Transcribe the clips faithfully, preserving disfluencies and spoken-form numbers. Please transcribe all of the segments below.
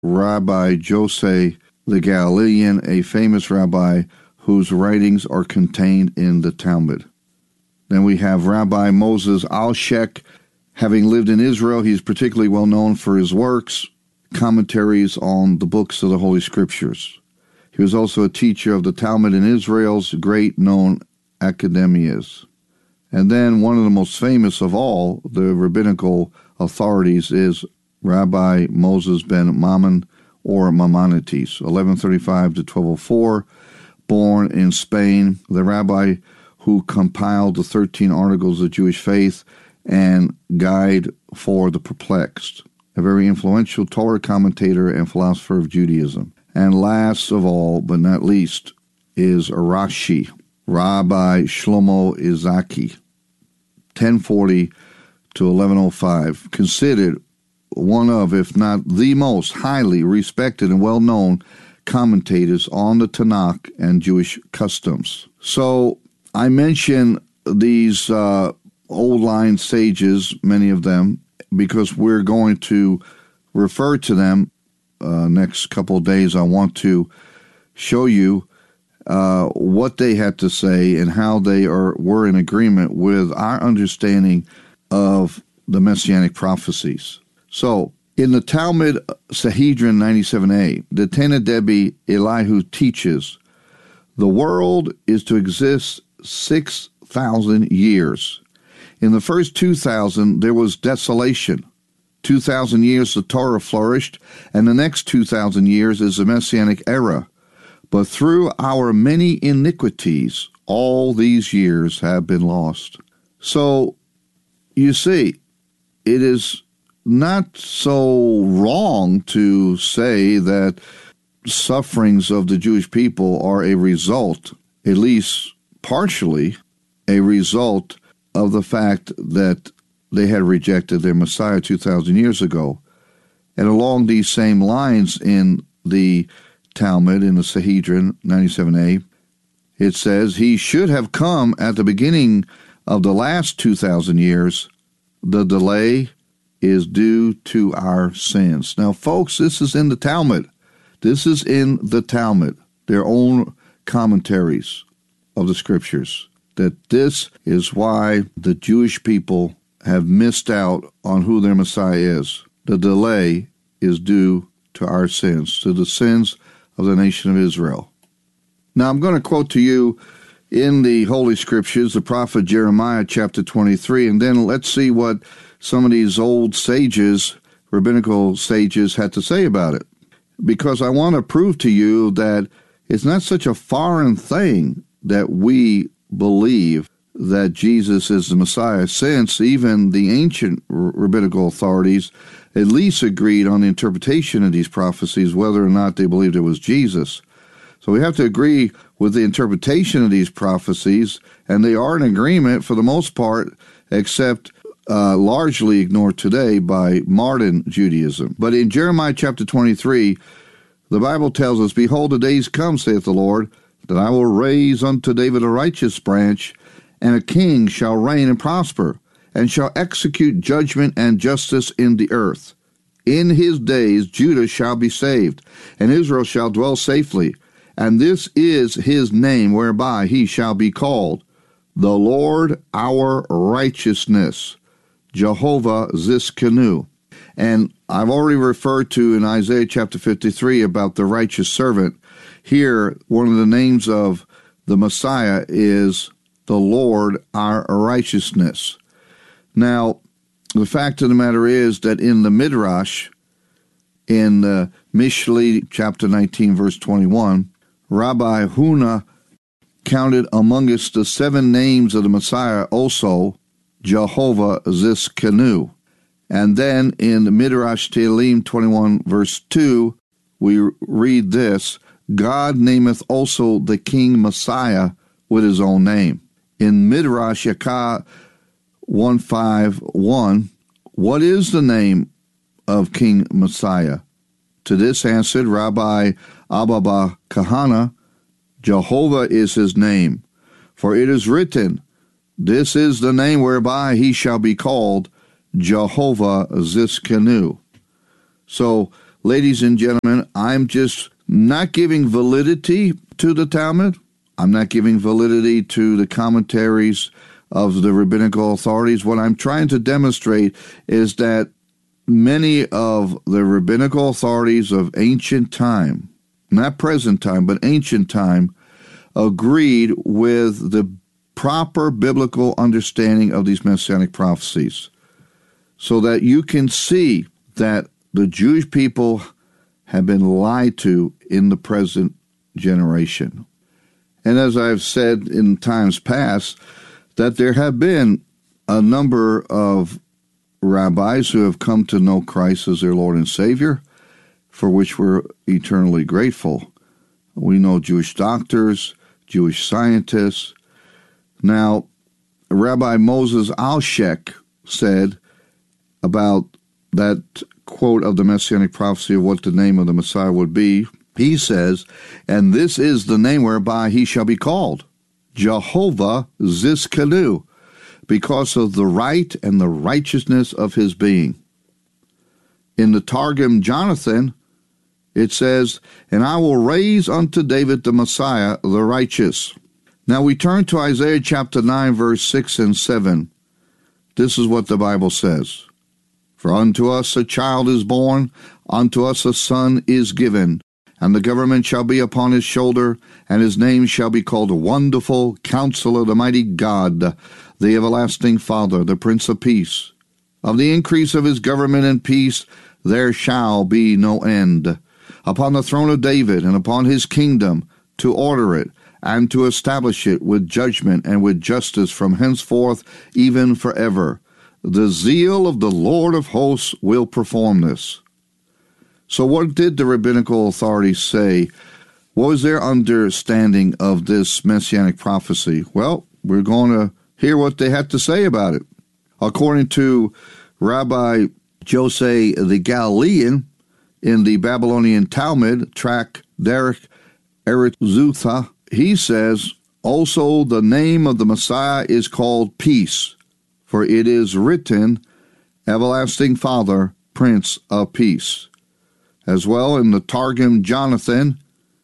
Rabbi Jose the Galilean, a famous rabbi whose writings are contained in the Talmud. Then we have Rabbi Moses Alshek. Having lived in Israel, he's particularly well known for his works, commentaries on the books of the Holy Scriptures. He was also a teacher of the Talmud in Israel's great known academias. And then one of the most famous of all the rabbinical authorities is Rabbi Moses ben Maimon, or Maimonides, eleven thirty-five to twelve oh four, born in Spain, the rabbi who compiled the thirteen Articles of Jewish Faith and Guide for the Perplexed, a very influential Torah commentator and philosopher of Judaism. And last of all, but not least, is Rashi, Rabbi Shlomo Izaki, ten forty to eleven oh five, considered one of, if not the most highly respected and well-known commentators on the Tanakh and Jewish customs. So I mention these uh, old-line sages, many of them, because we're going to refer to them uh, next couple of days. I want to show you uh, what they had to say and how they are were in agreement with our understanding of the Messianic prophecies. So, in the Talmud Sahedrin ninety-seven a, the Tana Debi Elihu teaches, the world is to exist six thousand years. In the first two thousand, there was desolation. two thousand years the Torah flourished, and the next two thousand years is the Messianic era. But through our many iniquities, all these years have been lost. So, you see, it is not so wrong to say that sufferings of the Jewish people are a result, at least partially, a result of the fact that they had rejected their Messiah two thousand years ago. And along these same lines in the Talmud, in the Sahedrin ninety-seven a, it says, he should have come at the beginning of the last two thousand years. The delay is due to our sins. Now, folks, this is in the Talmud. This is in the Talmud, their own commentaries of the Scriptures, that this is why the Jewish people have missed out on who their Messiah is. The delay is due to our sins, to the sins of the nation of Israel. Now, I'm going to quote to you in the Holy Scriptures, the prophet Jeremiah, chapter twenty-three, and then let's see what some of these old sages, rabbinical sages, had to say about it. Because I want to prove to you that it's not such a foreign thing that we believe that Jesus is the Messiah, since even the ancient rabbinical authorities at least agreed on the interpretation of these prophecies, whether or not they believed it was Jesus. So we have to agree with the interpretation of these prophecies, and they are in agreement for the most part, except uh, largely ignored today by modern Judaism. But in Jeremiah chapter twenty-three, the Bible tells us, behold, the days come, saith the Lord, that I will raise unto David a righteous branch, and a king shall reign and prosper, and shall execute judgment and justice in the earth. In his days Judah shall be saved, and Israel shall dwell safely. And this is his name whereby he shall be called, the Lord our righteousness, Jehovah Ziskanu. And I've already referred to in Isaiah chapter fifty-three about the righteous servant. Here, one of the names of the Messiah is the Lord our righteousness. Now, the fact of the matter is that in the Midrash, in uh, Mishli chapter nineteen, verse twenty-one, Rabbi Huna counted amongst the seven names of the Messiah also Jehovah Ziskanu. And then in the Midrash Tehillim twenty-one, verse two, we read this, God nameth also the King Messiah with his own name. In Midrash Yakah one fifty-one, what is the name of King Messiah? To this answered Rabbi Abba Kahana, Jehovah is his name. For it is written, this is the name whereby he shall be called, Jehovah Ziskanu. So ladies and gentlemen, I'm just not giving validity to the Talmud. I'm not giving validity to the commentaries of the rabbinical authorities. What I'm trying to demonstrate is that many of the rabbinical authorities of ancient time, not present time, but ancient time, agreed with the proper biblical understanding of these messianic prophecies, so that you can see that the Jewish people have been lied to in the present generation. And as I've said in times past, that there have been a number of rabbis who have come to know Christ as their Lord and Savior, for which we're eternally grateful. We know Jewish doctors, Jewish scientists. Now, Rabbi Moses Alshek said about that quote of the Messianic prophecy of what the name of the Messiah would be. He says, "And this is the name whereby he shall be called, Jehovah Zizkenu, because of the right and the righteousness of his being." In the Targum Jonathan, it says, "And I will raise unto David the Messiah, the righteous." Now we turn to Isaiah chapter nine, verse six and seven. This is what the Bible says. "For unto us a child is born, unto us a son is given, and the government shall be upon his shoulder, and his name shall be called Wonderful, Counselor, the Mighty God, the Everlasting Father, the Prince of Peace. Of the increase of his government and peace there shall be no end. Upon the throne of David and upon his kingdom, to order it, and to establish it with judgment and with justice from henceforth even forever. The zeal of the Lord of hosts will perform this." So what did the rabbinical authorities say? What was their understanding of this messianic prophecy? Well, we're going to hear what they had to say about it. According to Rabbi Jose the Galilean in the Babylonian Talmud, Tract Derech Eretzutha, he says, "Also the name of the Messiah is called Peace, for it is written, Everlasting Father, Prince of Peace." As well in the Targum Jonathan,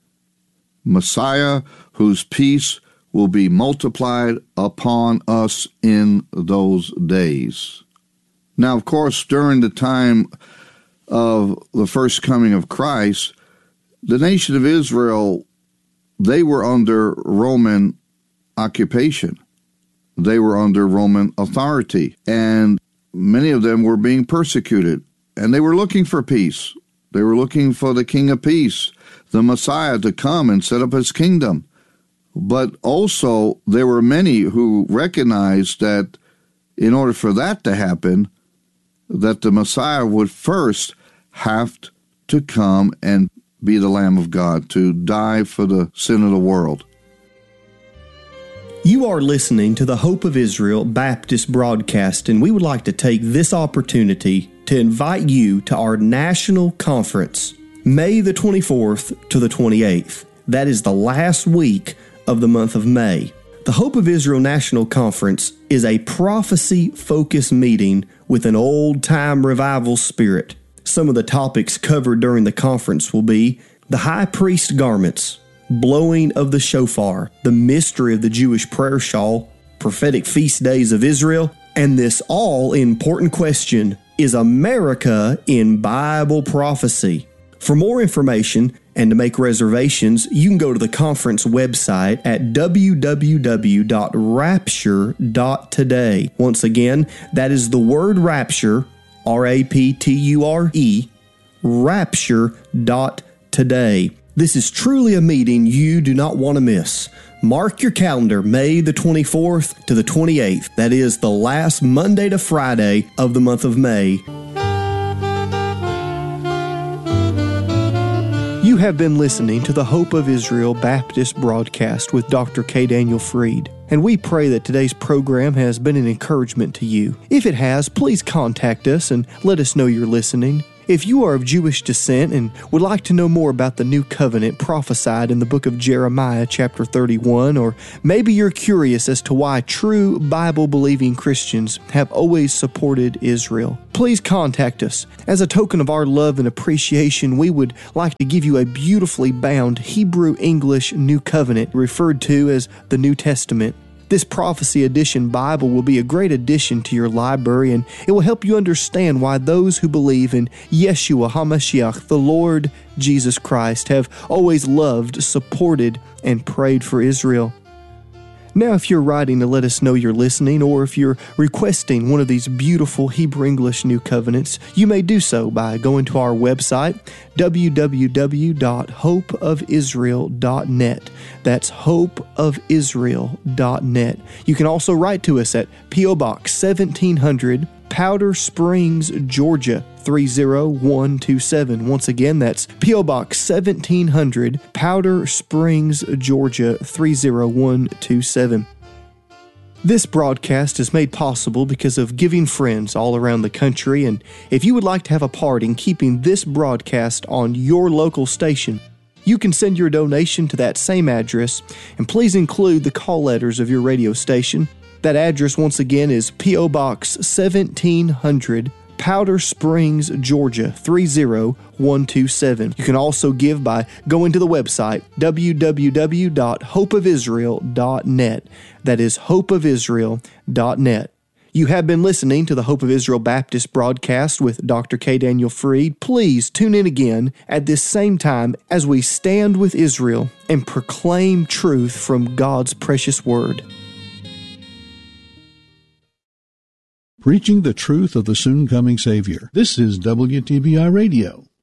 "Messiah whose peace will be multiplied upon us in those days." Now, of course, during the time of the first coming of Christ, the nation of Israel, they were under Roman occupation. They were under Roman authority, and many of them were being persecuted, and they were looking for peace. They were looking for the King of Peace, the Messiah, to come and set up his kingdom. But also, there were many who recognized that in order for that to happen, that the Messiah would first have to come and be the Lamb of God, to die for the sin of the world. You are listening to the Hope of Israel Baptist broadcast, and we would like to take this opportunity to invite you to our national conference, May the twenty-fourth to the twenty-eighth. That is the last week of the month of May. The Hope of Israel National Conference is a prophecy-focused meeting with an old-time revival spirit. Some of the topics covered during the conference will be the high priest garments, blowing of the shofar, the mystery of the Jewish prayer shawl, prophetic feast days of Israel, and this all-important question, is America in Bible prophecy? For more information and to make reservations, you can go to the conference website at w w w dot rapture dot today. Once again, that is the word rapture, R A P T U R E, rapture dot today. This is truly a meeting you do not want to miss. Mark your calendar, May the twenty-fourth to the twenty-eighth. That is the last Monday to Friday of the month of May. You have been listening to the Hope of Israel Baptist broadcast with Doctor K. Daniel Fried, and we pray that today's program has been an encouragement to you. If it has, please contact us and let us know you're listening. If you are of Jewish descent and would like to know more about the new covenant prophesied in the book of Jeremiah chapter thirty-one, or maybe you're curious as to why true Bible-believing Christians have always supported Israel, please contact us. As a token of our love and appreciation, we would like to give you a beautifully bound Hebrew-English New Covenant referred to as the New Testament. This Prophecy Edition Bible will be a great addition to your library, and it will help you understand why those who believe in Yeshua HaMashiach, the Lord Jesus Christ, have always loved, supported, and prayed for Israel. Now, if you're writing to let us know you're listening, or if you're requesting one of these beautiful Hebrew-English New Covenants, you may do so by going to our website, w w w dot hope of israel dot net. That's hope of israel dot net. You can also write to us at P O Box seventeen hundred, Powder Springs, Georgia, three zero one two seven. Once again, that's P O Box seventeen hundred, Powder Springs, Georgia, three zero one two seven. This broadcast is made possible because of giving friends all around the country, and if you would like to have a part in keeping this broadcast on your local station, you can send your donation to that same address, and please include the call letters of your radio station. That address, once again, is P O Box seventeen hundred, Powder Springs, Georgia, three zero one two seven. You can also give by going to the website, w w w dot hope of israel dot net. That is hope of israel dot net. You have been listening to the Hope of Israel Baptist broadcast with Doctor K. Daniel Freed. Please tune in again at this same time as we stand with Israel and proclaim truth from God's precious Word. Preaching the truth of the soon-coming Savior. This is W T B I Radio.